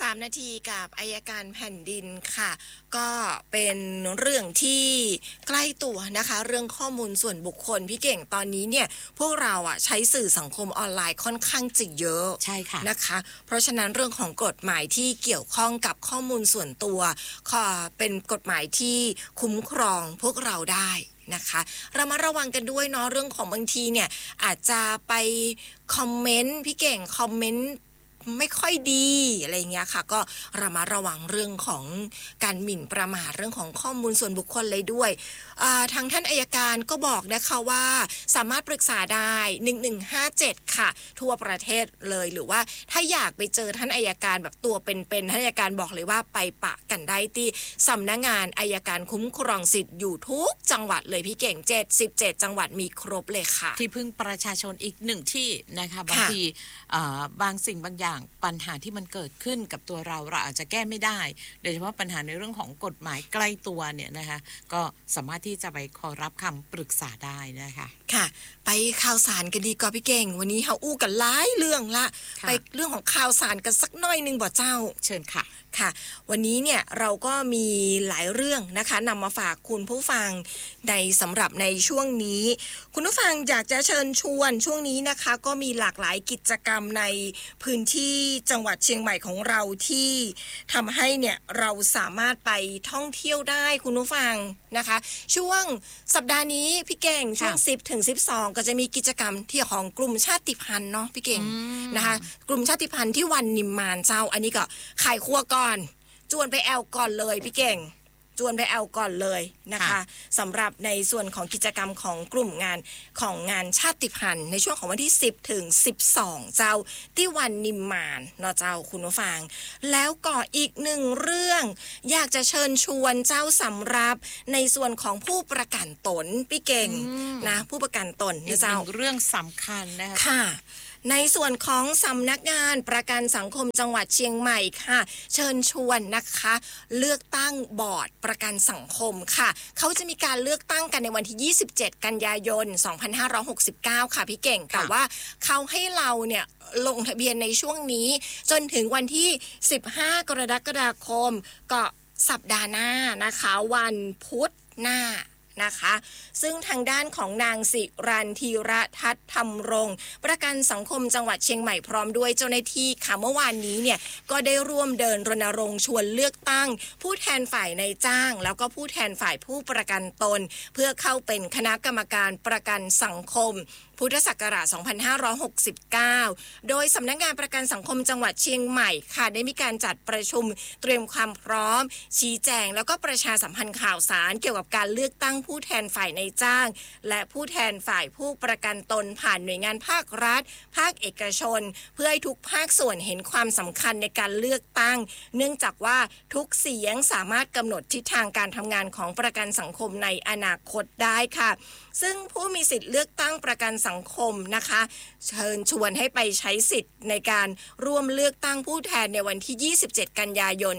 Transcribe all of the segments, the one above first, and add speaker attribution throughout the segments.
Speaker 1: 3 นาทีกับอัยการแผ่นดินค่ะก็เป็นเรื่องที่ใกล้ตัวนะคะเรื่องข้อมูลส่วนบุคคลพี่เก่งตอนนี้เนี่ยพวกเราใช้สื่อสังคมออนไลน์ค่อนข้างจะเยอะ
Speaker 2: ใช่ค่ะ
Speaker 1: นะคะเพราะฉะนั้นเรื่องของกฎหมายที่เกี่ยวข้องกับข้อมูลส่วนตัวเป็นกฎหมายที่คุ้มครองพวกเราได้นะคะเรามาระวังกันด้วยเนาะเรื่องของบางทีเนี่ยอาจจะไปคอมเมนต์พี่เก่งคอมเมนต์ไม่ค่อยดีอะไรเงี้ยค่ะก็ระมัดระวังเรื่องของการหมิ่นประมาทเรื่องของข้อมูลส่วนบุคคลเลยด้วยทางท่านอัยการก็บอกนะคะว่าสามารถปรึกษาได้1157ค่ะทั่วประเทศเลยหรือว่าถ้าอยากไปเจอท่านอัยการแบบตัวเป็นๆท่านอัยการบอกเลยว่าไปปะกันได้ที่สำนักงานอัยการคุ้มครองสิทธิ์อยู่ทุกจังหวัดเลยพี่เก่ง77จังหวัดมีครบเลยค่ะ
Speaker 2: ที่พึ่งประชาชนอีกหนึ่งที่นะคะบางทีบางสิ่งบางอย่างปัญหาที่มันเกิดขึ้นกับตัวเราอาจจะแก้ไม่ได้โดยเฉพาะปัญหาในเรื่องของกฎหมายใกล้ตัวเนี่ยนะคะก็สามารถที่จะไปขอรับคำปรึกษาได้นะคะ
Speaker 1: ค่ะไปข่าวสารกันดีกว่าพี่เก่งวันนี้เฮาอู้กันหลายเรื่องละไปเรื่องของข่าวสารกันสักหน่อยนึงบ่เจ้า
Speaker 2: เชิญค่ะ
Speaker 1: ค่ะวันนี้เนี่ยเราก็มีหลายเรื่องนะคะนำมาฝากคุณผู้ฟังสำหรับในช่วงนี้คุณผู้ฟังอยากจะเชิญชวนช่วงนี้นะคะก็มีหลากหลายกิจกรรมในพื้นที่จังหวัดเชียงใหม่ของเราที่ทำให้เนี่ยเราสามารถไปท่องเที่ยวได้คุณผู้ฟังนะคะช่วงสัปดาห์นี้พี่เก่งช่วง10 ถึง 12ก็จะมีกิจกรรมที่ของกลุ่มชาติพันธุ์เนาะพี่เก่งนะคะกลุ่มชาติพันธุ์ที่วันนิมมานเจ้าอันนี้ก็ขายครัวก่อนจวนไปแอลก่อนเลยพี่เก่งจวนไปแอลก่อนเลยนะคะสำหรับในส่วนของกิจกรรมของกลุ่มงานชาติพันธุ์ในช่วงของวันที่10 ถึง 12เจ้าที่วันนิมมานเนาะเจ้าคุณผู้ฟังแล้วก็อีกหนึ่งเรื่องอยากจะเชิญชวนเจ้าสำหรับในส่วนของผู้ประกันตนพี่เก่งนะผู้ประกันตนนะเจ้า
Speaker 2: เรื่องสำคัญนะคะ
Speaker 1: ค่ะในส่วนของสำนักงานประกันสังคมจังหวัดเชียงใหม่ค่ะเชิญชวนนะคะเลือกตั้งบอร์ดประกันสังคมค่ะเขาจะมีการเลือกตั้งกันในวันที่27กันยายน2569ค่ะพี่เก่งแต่ว่าเขาให้เราเนี่ยลงทะเบียนในช่วงนี้จนถึงวันที่15กรกฎาคมก็สัปดาห์หน้านะคะวันพุธหน้านะคะซึ่งทางด้านของนางสิรันธีรทัศน์ธรรมรงค์ประกันสังคมจังหวัดเชียงใหม่พร้อมด้วยเจ้าหน้าที่ค่ะเมื่อวานนี้เนี่ยก็ได้ร่วมเดินรณรงค์ชวนเลือกตั้งผู้แทนฝ่ายนายจ้างแล้วก็ผู้แทนฝ่ายผู้ประกันตนเพื่อเข้าเป็นคณะกรรมการประกันสังคมพุทธศักราช2569โดยสำนักงานประกันสังคมจังหวัดเชียงใหม่ค่ะได้มีการจัดประชุมเตรียมความพร้อมชี้แจงแล้วก็ประชาสัมพันธ์ข่าวสารเกี่ยวกับการเลือกตั้งผู้แทนฝ่ายนายจ้างและผู้แทนฝ่ายผู้ประกันตนผ่านหน่วยงานภาครัฐภาคเอกชนเพื่อให้ทุกภาคส่วนเห็นความสำคัญในการเลือกตั้งเนื่องจากว่าทุกเสียงสามารถกำหนดทิศทางการทำงานของประกันสังคมในอนาคตได้ค่ะซึ่งผู้มีสิทธิ์เลือกตั้งประกันสังคมนะคะเชิญชวนให้ไปใช้สิทธิ์ในการร่วมเลือกตั้งผู้แทนในวันที่27กันยายน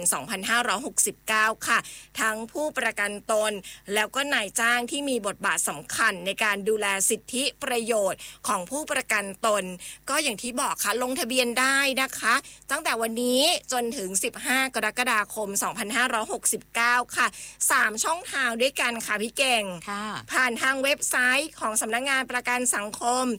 Speaker 1: 2569ค่ะทั้งผู้ประกันตนแล้วก็นายจ้างที่มีบทบาทสำคัญในการดูแลสิทธิประโยชน์ของผู้ประกันตนก็อย่างที่บอกค่ะลงทะเบียนได้นะคะตั้งแต่วันนี้จนถึง15กรกฎาคม2569ค่ะ3ช่องทางด้วยกันค่ะพี่เก่งผ่านทางเว็บไซต์ของสำนักงานประกันสังคม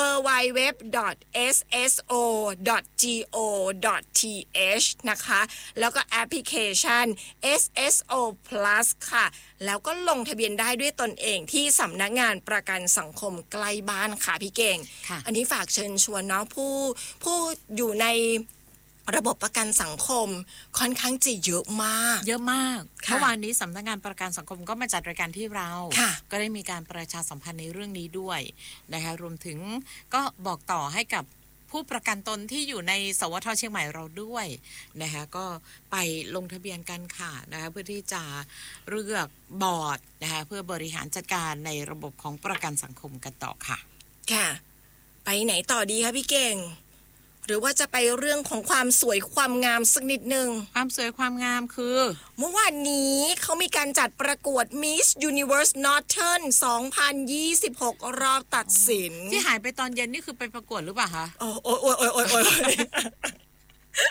Speaker 1: www.sso.go.th นะคะแล้วก็แอปพลิเคชัน SSO Plus ค่ะแล้วก็ลงทะเบียนได้ด้วยตนเองที่สำนักงานประกันสังคมใกล้บ้านค่ะพี่เก่งอันนี้ฝากเชิญชวนเนาะผู้อยู่ในระบบประกันสังคมค่อนข้างจะเยอะมาก
Speaker 2: เมื่อวานนี้สำนักงานประกันสังคมก็มาจัดรายการที่เราก็ได้มีการประชาสัมพันธ์ในเรื่องนี้ด้วยนะคะรวมถึงก็บอกต่อให้กับผู้ประกันตนที่อยู่ในสวท.เชียงใหม่เราด้วยนะคะก็ไปลงทะเบียนกันค่ะนะคะเพื่อที่จะเลือกบอร์ดนะคะเพื่อบริหารจัดการในระบบของประกันสังคมกันต่อค่ะ
Speaker 1: ค่ะไปไหนต่อดีคะพี่เก่งหรือว่าจะไปเรื่องของความสวยความงามสักนิดนึง
Speaker 2: ความสวยความงามคือ
Speaker 1: เมื่อวานนี้เขามีการจัดประกวด Miss Universe Northern 2026 รอบตัดสิน
Speaker 2: ที่หายไปตอนเย็นนี่คือไปประกวดหรือเปล่าคะ
Speaker 1: โอ้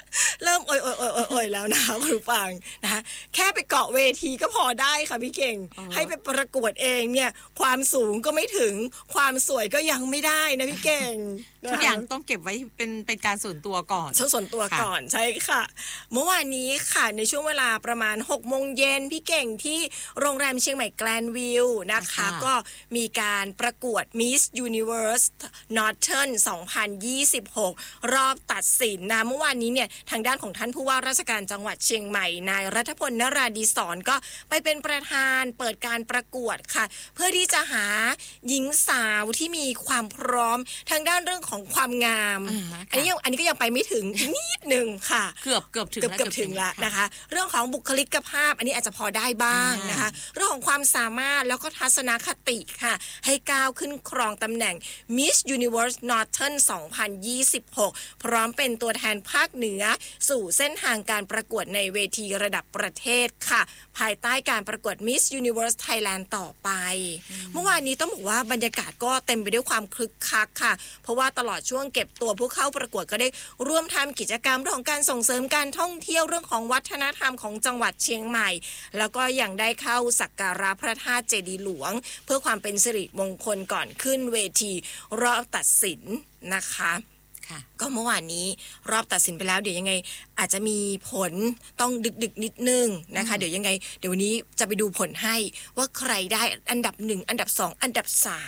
Speaker 1: เริ่มโอยแล้วนะคะคุณผู้ฟังนะคะแค่ไปเกาะเวทีก็พอได้ค่ะพี่เก่งให้ไปประกวดเองเนี่ยความสูงก็ไม่ถึงความสวยก็ยังไม่ได้นะพี่เก่ง
Speaker 2: ทุกอย่างต้องเก็บไว้เป็นการส่วนตัวก่อน
Speaker 1: ส่วนตัวก่อนใช่ค่ะเมื่อวานนี้ค่ะในช่วงเวลาประมาณ 6 โมงเย็นพี่เก่งที่โรงแรมเชียงใหม่แกรนด์วิวนะคะก็มีการประกวด Miss Universe Northern 2026 รอบตัดสินนะเมื่อวานนี้เนี่ยทางด้านของท่านผู้ว่าราชการจังหวัดเชียงใหม่นายรัฐพลนราดีศรก็ไปเป็นประธานเปิดการประกวดค่ะเพื่อที่จะหาหญิงสาวที่มีความพร้อมทางด้านเรื่องของความงามอันนี้ก็ยังไปไม่ถึงนิดนึงค่ะ
Speaker 2: เกือบ
Speaker 1: ถึงละนะคะเรื่องของบุคลิกภาพอันนี้อาจจะพอได้บ้างนะคะเรื่องของความสามารถแล้วก็ทัศนคติค่ะให้ก้าวขึ้นครองตำแหน่ง Miss Universe Northern 2026 พร้อมเป็นตัวแทนภาคเหนือสู่เส้นทางการประกวดในเวทีระดับประเทศค่ะภายใต้การประกวด Miss Universe Thailand ต่อไปเมื่อวานนี้ต้องบอกว่าบรรยากาศก็เต็มไปด้วยความคึกคักค่ะเพราะว่าตลอดช่วงเก็บตัวผู้เข้าประกวดก็ได้ร่วมทำกิจกรรมเรื่องของการส่งเสริมการท่องเที่ยวเรื่องของวัฒนธรรมของจังหวัดเชียงใหม่แล้วก็ยังได้เข้าสักการะพระธาตุเจดีย์หลวงเพื่อความเป็นสิริมงคลก่อนขึ้นเวทีรอบตัดสินนะคะก็เมื่อวานนี้รอบตัดสินไปแล้วเดี๋ยวยังไงอาจจะมีผลต้องดึกนิดนึงนะคะเดี๋ยววันนี้จะไปดูผลให้ว่าใครได้อันดับ1อันดับ2อันดับ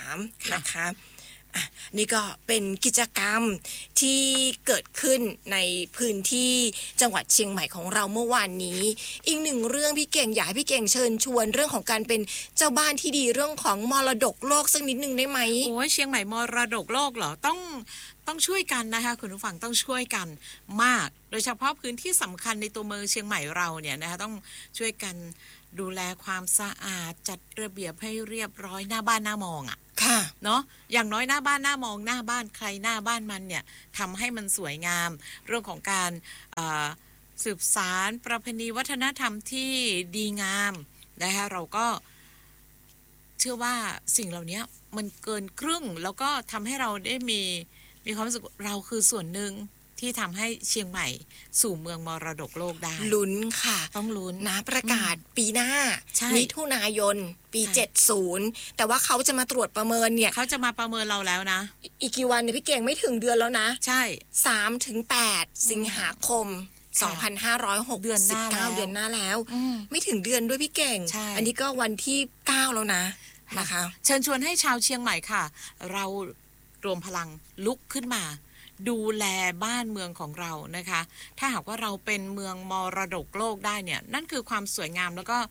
Speaker 1: 3นะคะนี่ก็เป็นกิจกรรมที่เกิดขึ้นในพื้นที่จังหวัดเชียงใหม่ของเราเมื่อวานนี้อีกหนึ่งเรื่องพี่เก่งอยากให้พี่เก่งเชิญชวนเรื่องของการเป็นเจ้าบ้านที่ดีเรื่องของมรดกโลกสักนิดนึงได้ไหม
Speaker 2: โอ้ยเชียงใหม่มรดกโลกเหรอต้องช่วยกันนะคะคุณผู้ฟังต้องช่วยกันมากโดยเฉพาะพื้นที่สำคัญในตัวเมืองเชียงใหม่เราเนี่ยนะคะต้องช่วยกันดูแลความสะอาดจัดระเบียบให้เรียบร้อยหน้าบ้านหน้ามองเนาะอย่างน้อยหน้าบ้านหน้ามองหน้าบ้านใครหน้าบ้านมันเนี่ยทำให้มันสวยงามเรื่องของการสืบสารประเพณีวัฒนธรรมที่ดีงามนะคะเราก็เชื่อว่าสิ่งเหล่านี้มันเกินครึ่งแล้วก็ทำให้เราได้มีความรู้สึกเราคือส่วนหนึ่งที่ทำให้เชียงใหม่สู่เมืองมรดกโลกได้
Speaker 1: ลุ้นค่ะ
Speaker 2: ต้องลุ้น
Speaker 1: นะประกาศปีหน้ามิถุนายนปี70แต่ว่าเขาจะมาตรวจประเมินเนี่ย
Speaker 2: เขาจะมาประเมินเราแล้วนะ
Speaker 1: อีกกี่วันเนี่ยพี่เก่งไม่ถึงเดือนแล้วนะ
Speaker 2: ใช่
Speaker 1: 3-8 สิงหาคม2569เดือนหน้าแล้วไม่ถึงเดือนด้วยพี่เก่งอันนี้ก็วันที่9แล้วนะนะคะ
Speaker 2: เชิญชวนให้ชาวเชียงใหม่ค่ะเรารวมพลังลุกขึ้นมาดูแลบ้านเมืองของเรานะคะถ้าหากว่าเราเป็นเมืองมรดกโลกได้เนี่ยนั่นคือความสวยงามแล้วก็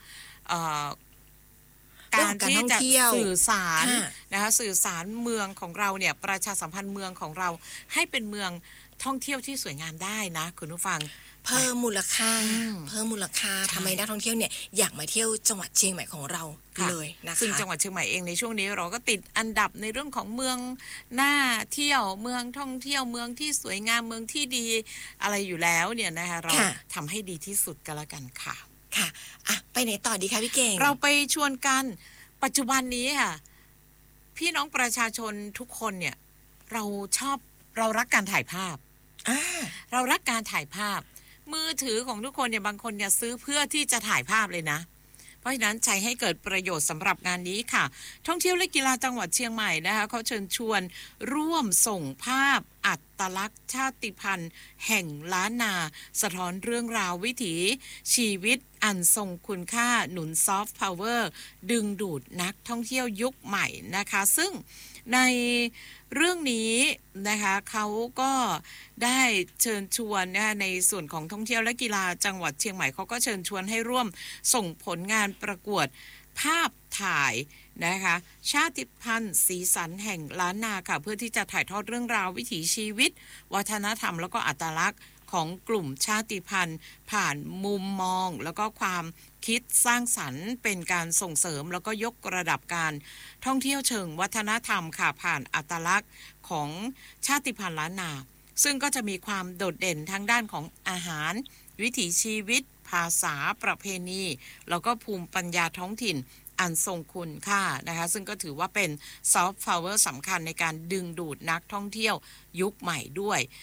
Speaker 2: การที่จะสื่อสารนะคะสื่อสารเมืองของเราเนี่ยประชาสัมพันธ์เมืองของเราให้เป็นเมืองท่องเที่ยวที่สวยงามได้นะคุณผู้ฟัง
Speaker 1: เพิ่มมูลค่าทำให้นักท่องเที่ยวเนี่ยอยากมาเที่ยวจังหวัดเชียงใหม่ของเราเลยนะคะ
Speaker 2: ซึ่งจังหวัดเชียงใหม่เองในช่วงนี้เราก็ติดอันดับในเรื่องของเมืองน่าเที่ยวเมืองท่องเที่ยวเมืองที่สวยงามเมืองที่ดีอะไรอยู่แล้วเนี่ยนะคะเราทำให้ดีที่สุดกันละกันค่ะ
Speaker 1: ไปไหนต่อดีคะพี่เก่ง
Speaker 2: เราไปชวนกันปัจจุบันนี้ค่ะพี่น้องประชาชนทุกคนเนี่ยเรารักการถ่ายภาพเรารักการถ่ายภาพมือถือของทุกคนเนี่ยบางคนเนี่ยซื้อเพื่อที่จะถ่ายภาพเลยนะเพราะฉะนั้นใช้ให้เกิดประโยชน์สำหรับงานนี้ค่ะท่องเที่ยวและกีฬาจังหวัดเชียงใหม่นะคะเขาเชิญชวนร่วมส่งภาพอัตลักษณ์ชาติพันธุ์แห่งล้านนาสะท้อนเรื่องราววิถีชีวิตอันทรงคุณค่าหนุนซอฟต์พาวเวอร์ดึงดูดนักท่องเที่ยวยุคใหม่นะคะซึ่งในเรื่องนี้นะคะเขาก็ได้เชิญชวนนะคะในส่วนของท่องเที่ยวและกีฬาจังหวัดเชียงใหม่เขาก็เชิญชวนให้ร่วมส่งผลงานประกวดภาพถ่ายนะคะชาติพันธุ์สีสันแห่งล้านนาค่ะเพื่อที่จะถ่ายทอดเรื่องราววิถีชีวิตวัฒนธรรมแล้วก็อัตลักษณ์ของกลุ่มชาติพันธุ์ผ่านมุมมองแล้วก็ความคิดสร้างสรรค์เป็นการส่งเสริมแล้วก็ยกระดับการท่องเที่ยวเชิงวัฒนธรรมค่ะผ่านอัตลักษณ์ของชาติพันธุ์ล้านนาซึ่งก็จะมีความโดดเด่นทางด้านของอาหารวิถีชีวิตภาษาประเพณีแล้วก็ภูมิปัญญาท้องถิ่นอันทรงคุณค่านะคะซึ่งก็ถือว่าเป็นซอฟต์พาวเวอร์สำคัญในการดึงดูดนักท่องเที่ยวยุคใหม่ด้วย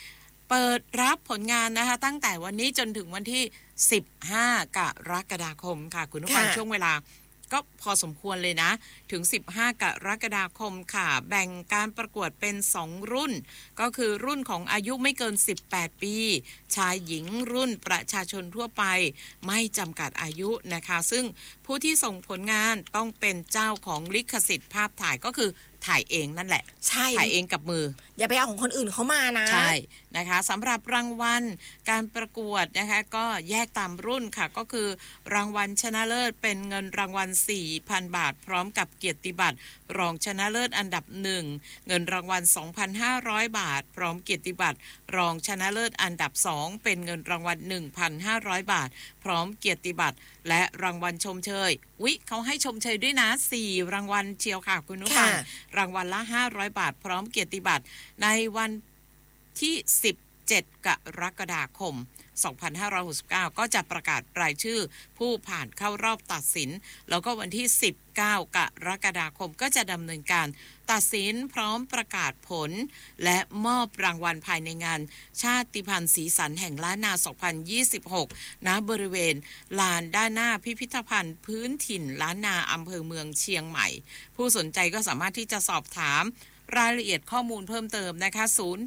Speaker 2: เปิดรับผลงานนะคะตั้งแต่วันนี้จนถึงวันที่15 กรกฎาคมค่ะคุณผู้ฟังช่วงเวลาก็พอสมควรเลยนะถึง15 กรกฎาคมค่ะแบ่งการประกวดเป็น2รุ่นก็คือรุ่นของอายุไม่เกิน18 ปีชายหญิงรุ่นประชาชนทั่วไปไม่จำกัดอายุนะคะซึ่งผู้ที่ส่งผลงานต้องเป็นเจ้าของลิขสิทธิ์ภาพถ่ายก็คือถ่ายเองนั่นแหละ
Speaker 1: ใช่
Speaker 2: ถ่ายเองกับมือ
Speaker 1: อย่าไปเอาของคนอื่นเขามานะ
Speaker 2: ใช่นะคะสำหรับรางวัลการประกวดนะคะก็แยกตามรุ่นค่ะก็คือรางวัลชนะเลิศเป็นเงินรางวัล 4,000 บาทพร้อมกับเกียรติบัตรรองชนะเลิศอันดับ1เงินรางวัล 2,500 บาทพร้อมเกียรติบัตรรองชนะเลิศอันดับ2เป็นเงินรางวัล 1,500 บาทพร้อมเกียรติบัตรและรางวัลชมเชยเขาให้ชมเชยด้วยนะ4รางวัลเชียวค่ะคุณผู้ฟังรางวัลละ500 บาทพร้อมเกียรติบัตรในวันที่17 กรกฎาคม 2569 ก็จะประกาศรายชื่อผู้ผ่านเข้ารอบตัดสินแล้วก็วันที่19 กรกฎาคมก็จะดำเนินการตัดสินพร้อมประกาศผลและมอบรางวัลภายในงานชาติพันธุ์สีสันแห่งล้านนา 2026 ณ บริเวณลานด้านหน้าพิพิธภัณฑ์พื้นถิ่นล้านนาอำเภอเมืองเชียงใหม่ผู้สนใจก็สามารถที่จะสอบถามรายละเอียดข้อมูลเพิ่มเติมนะคะ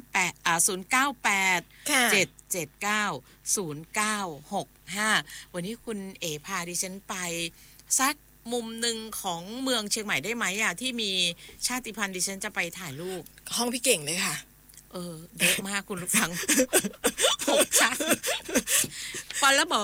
Speaker 2: 098 779 0965 วันนี้คุณเอพาดิฉันไปสักมุมหนึ่งของเมืองเชียงใหม่ได้ไหมที่มีชาติพันธุ์ดิฉันจะไปถ่ายรูป
Speaker 1: ห้องพี่เก่งเลยค่ะ
Speaker 2: เยอะมากคุณผู้ฟัง6 ชั้นฟันแล้วหมอ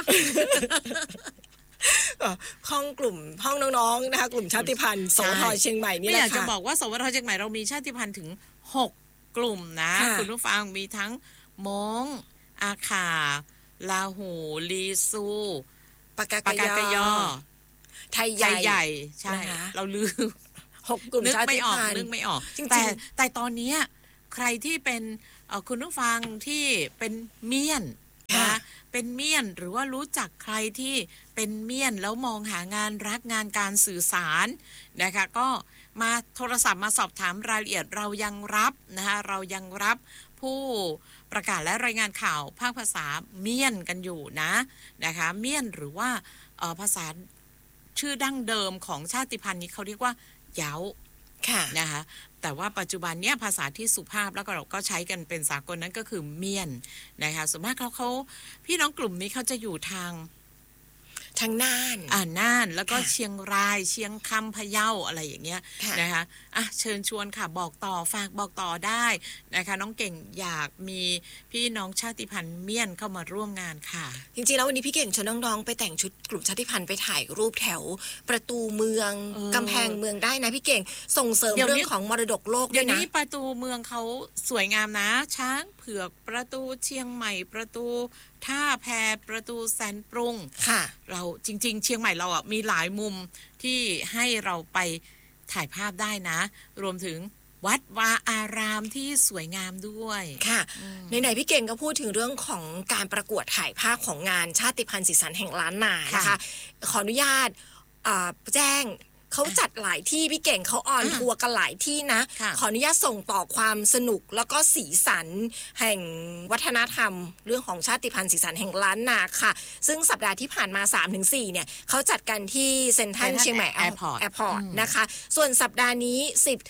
Speaker 1: ห้องน้องๆนะคะกลุ่มชาติพันธุ์สวทเชียงใหม่นี่แหละค่ะ
Speaker 2: ไม่อยากจะบอกว่าสวทเชียงใหม่เรามีชาติพันธุ์ถึง6 กลุ่มนะคุณผู้ฟังมีทั้งม้งอาขาลาหูลีซู
Speaker 1: ปากากยอไทยใหญ่
Speaker 2: ใช่เราลืม
Speaker 1: 6 กลุ่มชาติพันธุ์
Speaker 2: นึกไม่ออกแต่ตอนนี้ใครที่เป็นคุณผู้ฟังที่เป็นเมียนนะเป็นเมียนหรือว่ารู้จักใครที่เป็นเมียนแล้วมองหางานรักงานการสื่อสารนะคะก็มาโทรศัพท์มาสอบถามรายละเอียดเรายังรับนะคะเรายังรับผู้ประกาศและรายงานข่าวภาคภาษาเมียนกันอยู่นะคะเมียนหรือว่าภาษาชื่อดั้งเดิมของชาติพันธุ์นี้เขาเรียกว่าเย้านะคะแต่ว่าปัจจุบันเนี้ยภาษาที่สุภาพแล้วก็เราก็ใช้กันเป็นสากลนั้นก็คือเมียนนะคะส่วนมากเขาพี่น้องกลุ่มนี้เขาจะอยู่ทาง
Speaker 1: น่าน
Speaker 2: น่านแล้วก็เชียงรายเชียงคำพะเยาอะไรอย่างเงี้ยนะคะเชิญชวนค่ะบอกต่อฝากบอกต่อได้นะคะน้องเก่งอยากมีพี่น้องชาติพันธุ์เมียนเข้ามาร่วมงานค่ะ
Speaker 1: จริงๆแล้ววันนี้พี่เก่งชวนน้องๆไปแต่งชุดกลุ่มชาติพันธุ์ไปถ่ายรูปแถวประตูเมืองกำแพงเมืองได้นะพี่เก่งส่งเสริมเรื่องของมรดกโลกด้วยนะ
Speaker 2: เดี๋ยวนี้ประตูเมืองเขาสวยงามนะช้างเผือกประตูเชียงใหม่ประตูท่าแพประตูแสนปรุง
Speaker 1: ค่ะ
Speaker 2: เราจริงๆเชียงใหม่เรามีหลายมุมที่ให้เราไปถ่ายภาพได้นะรวมถึงวัดวาอารามที่สวยงามด้วย
Speaker 1: ค่ะไหนๆพี่เก่งก็พูดถึงเรื่องของการประกวดถ่ายภาพของงานชาติพันธุ์สีสันแห่งล้านนานะคะขออนุญาตแจ้งเขาจัดหลายที่พี่เก่งเขาออนทัวร์กันหลายที่นะขออนุญาตส่งต่อความสนุกแล้วก็สีสันแห่งวัฒนธรรมเรื่องของชาติพันธุ์สีสันแห่งล้านนาค่ะซึ่งสัปดาห์ที่ผ่านมา 3-4 เนี่ยเขาจัดกันที่เซ็นทรัลเชียงใหม่แอร์พอร์ตนะคะส่วนสัปดาห์นี้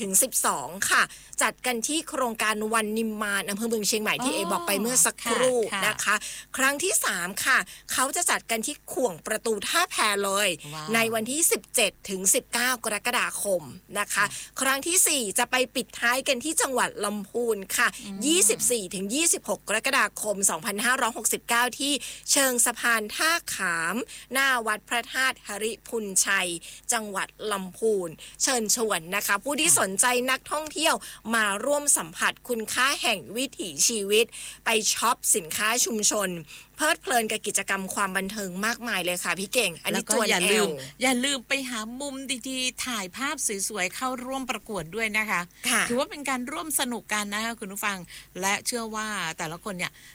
Speaker 1: 10-12 ค่ะจัดกันที่โครงการวันนิมมานอำเภอเมืองเชียงใหม่ที่เอบอกไปเมื่อสักครู่นะคะครั้งที่3ค่ะเขาจะจัดกันที่ข่วงประตูท่าแพเลยในวันที่17-19 กรกฎาคมนะคะครั้งที่4จะไปปิดท้ายกันที่จังหวัดลำพูนค่ะ24-26 กรกฎาคม 2569 ที่เชิงสะพานท่าขามหน้าวัดพระธาตุหริพุนชัยจังหวัดลำพูนเชิญชวนนะคะผู้ที่สนใจนักท่องเที่ยวมาร่วมสัมผัสคุณค่าแห่งวิถีชีวิตไปช็อปสินค้าชุมชนเพลิดเพลินกับกิจกรรมความบันเทิงมากมายเลยค่ะพี่เก่งอันนี้ตัวอย่า
Speaker 2: ลืมไปหามุมดีๆถ่ายภาพสวยๆเข้าร่วมประกวดด้วยนะคะถือว่าเป็นการร่วมสนุกกันนะคะคุณผู้ฟังและเชื่อว่าแต่ละคนเนี่ย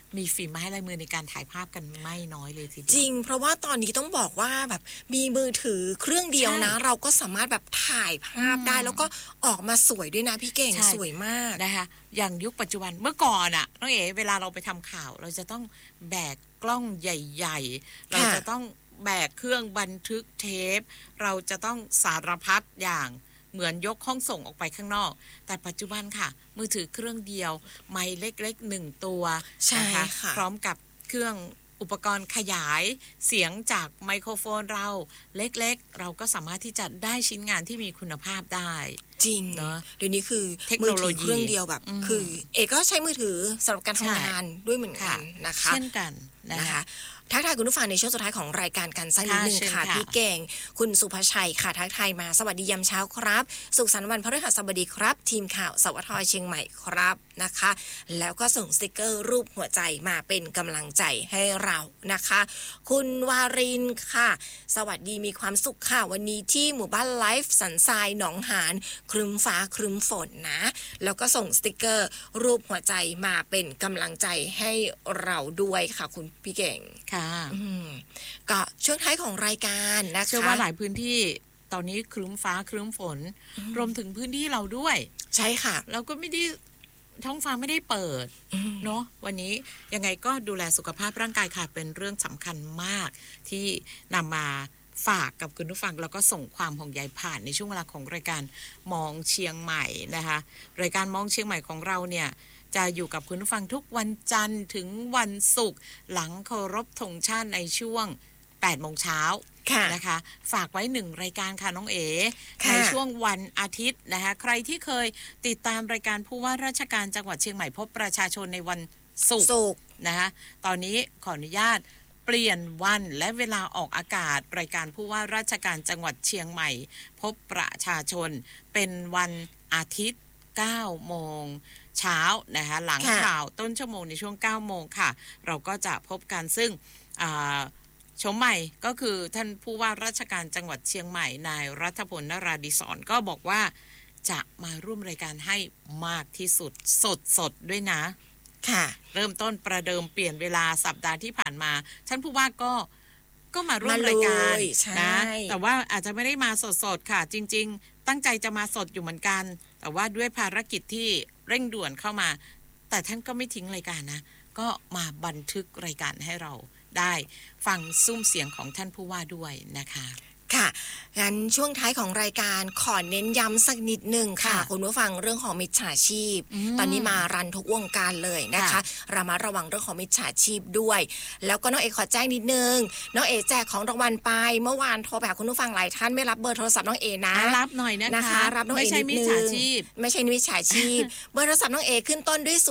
Speaker 2: มีฝีไม้ลายมือในการถ่ายภาพกันไม่น้อยเลยทีเดียว
Speaker 1: จริงเพราะว่าตอนนี้ต้องบอกว่าแบบมีมือถือเครื่องเดียวนะเราก็สามารถแบบถ่ายภาพได้แล้วก็ออกมาสวยด้วยนะพี่เก่งสวยมาก
Speaker 2: นะคะอย่างยุคปัจจุบันเมื่อก่อนอะน้องเอ๋เวลาเราไปทำข่าวเราจะต้องแบกกล้องใหญ่ๆเราจะต้องแบกเครื่องบันทึกเทปเราจะต้องสารพัดอย่างเหมือนยกห้องส่งออกไปข้างนอกแต่ปัจจุบันค่ะมือถือเครื่องเดียวไมค์เล็กๆ1ตัวนะคะพร้อมกับเครื่องอุปกรณ์ขยายเสียงจากไมโครโฟนเราเล็กๆเราก็สามารถที่จะได้ชิ้นงานที่มีคุณภาพได้
Speaker 1: จริง
Speaker 2: เนาะ
Speaker 1: เดี๋ยวนี้คือเทคโนโลยีเครื่องเดียวแบบคือเอกก็ใช้มือถือสำหรับการทำงานด้วยเหมือนกันนะคะ
Speaker 2: เช่นกัน
Speaker 1: นะคะทักทายคุณผู้ฟังในช่วงสุดท้ายของรายการกันสักนิดนึงค่ะพี่เก่งคุณสุภชัยค่ะทักทายมาสวัสดียามเช้าครับสุขสันต์วันพฤหัสบดีครับทีมข่าวสวทเชียงใหม่ครับนะคะแล้วก็ส่งสติกเกอร์รูปหัวใจมาเป็นกำลังใจให้เรานะคะคุณวารินค่ะสวัสดีมีความสุขค่ะวันนี้ที่หมู่บ้านไลฟ์สันทรายหนองหานครึ้มฟ้าครึ้มฝนนะแล้วก็ส่งสติกเกอร์รูปหัวใจมาเป็นกำลังใจให้เราด้วยค่ะคุณพี่เก่งก็ช่วงท้ายของรายการนะคะ
Speaker 2: เชื่อว่าหลายพื้นที่ตอนนี้ครึ้มฟ้าครึ้มฝนรวมถึงพื้นที่เราด้วย
Speaker 1: ใช่ค่ะ
Speaker 2: เราก็ไม่ได้ท้องฟ้าไม่ได้เปิดเนาะวันนี้ยังไงก็ดูแลสุขภาพร่างกายค่ะเป็นเรื่องสำคัญมากที่นำมาฝากกับคุณผู้ฟังแล้วก็ส่งความห่วงใยผ่านในช่วงเวลาของรายการมองเชียงใหม่นะคะรายการมองเชียงใหม่ของเราเนี่ยจะอยู่กับคุณผู้ฟังทุกวันจันทร์ถึงวันศุกร์หลังเคารพธงชาติในช่วง 8 โมงเช้านะคะฝากไว้1รายการค่ะน้องเอ๋ในช่วงวันอาทิตย์นะคะใครที่เคยติดตามรายการผู้ว่าราชการจังหวัดเชียงใหม่พบประชาชนในวันศุกร์นะคะตอนนี้ขออนุญาตเปลี่ยนวันและเวลาออกอากาศรายการผู้ว่าราชการจังหวัดเชียงใหม่พบประชาชนเป็นวันอาทิตย์9 โมงเช้านะคะหลังข่าวต้นชั่วโมงในช่วง9 โมงค่ะเราก็จะพบกันซึ่งชมใหม่ก็คือท่านผู้ว่าราชการจังหวัดเชียงใหม่นายรัฐพลนราดิศรก็บอกว่าจะมาร่วมรายการให้มากที่สุดสดด้วยนะ
Speaker 1: ค่ะ
Speaker 2: เริ่มต้นประเดิมเปลี่ยนเวลาสัปดาห์ที่ผ่านมาท่านผู้ว่าก็มาร่วมรายการนะแต่ว่าอาจจะไม่ได้มาสดค่ะจริงๆตั้งใจจะมาสดอยู่เหมือนกันแต่ว่าด้วยภารกิจที่เร่งด่วนเข้ามาแต่ท่านก็ไม่ทิ้งรายการนะก็มาบันทึกรายการให้เราได้ฟังซุ้มเสียงของท่านผู้ว่าด้วยนะคะ
Speaker 1: ค่ะงั้นช่วงท้ายของรายการขอเน้นย้ำสักนิดนึงค่ะคุณผู้ฟังเรื่องของมิจฉาชีพตอนนี้มารันทุกวงการเลยนะคะเรามาระวังเรื่องของมิจฉาชีพด้วยแล้วก็น้องเอกขอแจ้งนิดนึงน้องเอกแจกของรางวัลไปเมื่อวานโทรไปหาคุณผู้ฟังหลายท่านไม่รับเบอร์โทรศัพท์น้องเอกนะ
Speaker 2: รับหน่อยนะคะ
Speaker 1: รับน้องเอกนิดนึงไม่ใช่มิจฉาชีพเบอร์โทรศัพท์น้องเอกขึ้นต้นด้วย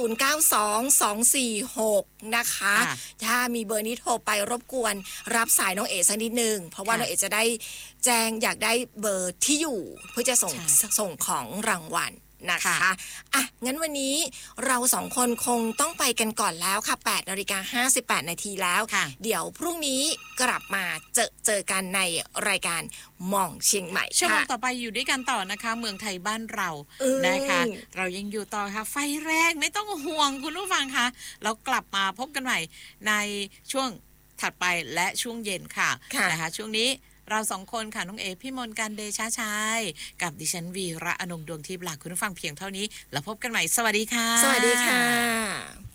Speaker 1: 092246นะคะถ้ามีเบอร์นี้โทรไปรบกวนรับสายน้องเอกสักนิดนึงเพราะว่าน้องเอกจะได้แจ้งอยากได้เบอร์ที่อยู่เพื่อจะส่งของรางวัลนะคะอ่ะงั้นวันนี้เรา2คนคงต้องไปกันก่อนแล้วค่ะ 8:58 นาทีแล้วเดี๋ยวพรุ่งนี้กลับมาเจอกันในรายการมองเชียงใหม่
Speaker 2: ชั่วโมงต่อไปอยู่ด้วยกันต่อนะคะเมืองไทยบ้านเรานะคะเรายังอยู่ต่อค่ะไฟแรงไม่ต้องห่วงคุณผู้ฟังค่ะแล้วกลับมาพบกันใหม่ในช่วงถัดไปและช่วงเย็นค่ะนะคะช่วงนี้เรา2คนค่ะน้องเอพี่มนต์การเดชะชัยกับดิฉันวีระอนงดวงทิพย์ลาคุณผู้ฟังเพียงเท่านี้แล้วพบกันใหม่สวัสดีค่ะ
Speaker 1: สวัสดีค่ะ